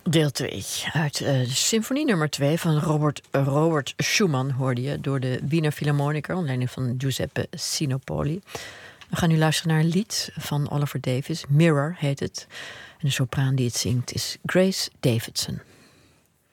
Deel 2 uit de symfonie nummer 2 van Robert Schumann hoorde je door de Wiener Philharmoniker onder leiding van Giuseppe Sinopoli. We gaan nu luisteren naar een lied van Oliver Davis. Mirror heet het. En de sopraan die het zingt is Grace Davidson.